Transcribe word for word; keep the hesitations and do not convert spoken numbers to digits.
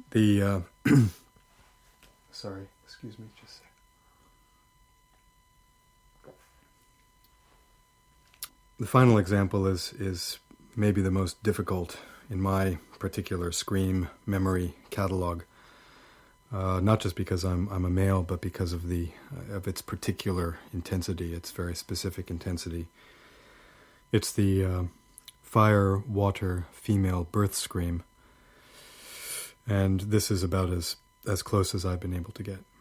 The uh, sorry, excuse me, just a sec. The final example is is maybe the most difficult in my particular Scream memory catalog. Uh, not just because I'm I'm a male, but because of the uh, of its particular intensity, its very specific intensity. It's the uh, fire, water, female birth scream, and this is about as as close as I've been able to get.